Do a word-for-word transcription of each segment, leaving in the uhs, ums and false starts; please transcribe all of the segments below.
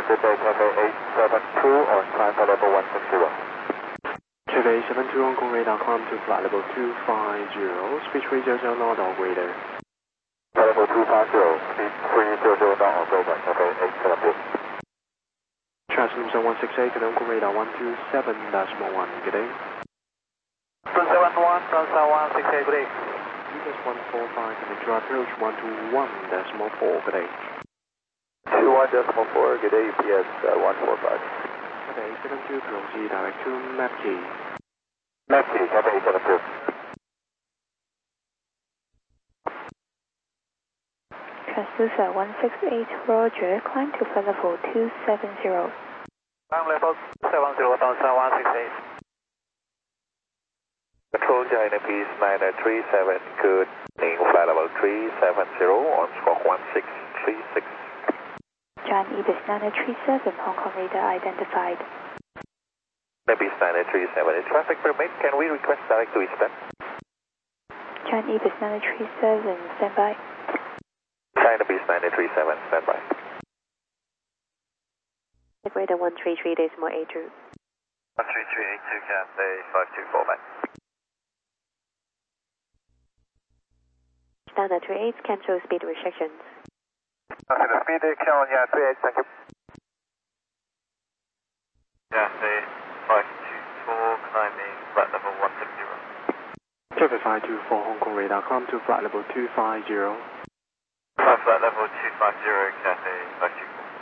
Good day, Cathay eight seven two on climb flight level one six zero. Cathay eight seven two Hong Kong radar, climb to flight level two five zero, speed three zero zero knot or greater. Flight level two five zero, speed three zero zero knot or greater, Cathay eight seven two. Transmission one six eight, Hong Kong radar one two seven decimal one, good day. two seven one, Transat one six eight, good day. Vegas one four five, connector approach one two one decimal four, good day. two one decimal four, good day, U P S uh, one four five. Cathay eight seven two, proceed direct to Mapkey. Mapkey, Cathay eight seven two. Transducer one six eight, Roger, climb to flight level two seven zero. Climb level seven zero, Transat one six eight. Control China Peace nine three seven, good evening, flight level three seven zero on squawk one six three six. John Ibis nine three seven, Hong Kong radar identified. Ibis nine three seven, is traffic permit, can we request direct to Eastern? John Ibis nine three seven, stand by. China Peace nine three seven, stand by. Radar one three three decimal eight two. one three three eight two, Cathay five two four, man. Standard three eight, cancel speed restrictions. Okay, the speed count, yeah, three eight, thank you. Cathay five two four, climbing flight level one six zero. Cathay five two four, Hong Kong radar, climb to flight level two five zero. Climb flight level two five zero, Cathay five two four.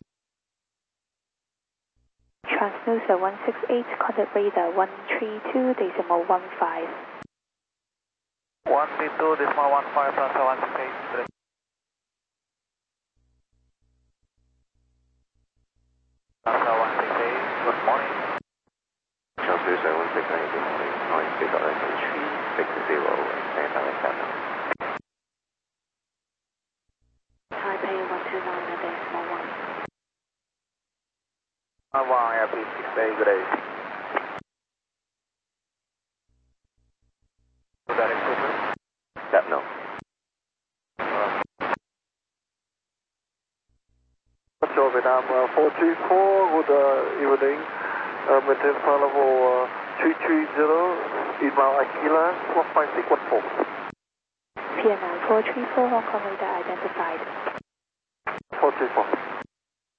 Transducer one six eight, contact radar one three two decimal one five. one three two decimal one five, Transat one six eight. Transat one six eight, good morning. Transducer one six eight, good morning. Noise speed of three six zero, stand by seven. Taipei one two nine decimal one. Uh, one, yeah, please, six eight, good day. Is that improvement? Yeah, no. Control Vietnam uh, four three four, good uh, evening. Uh, maintain flight level uh, three three zero, inbound Aquila, one five six one four. Vietnam four three four, Hong Kong radar identified. four three four.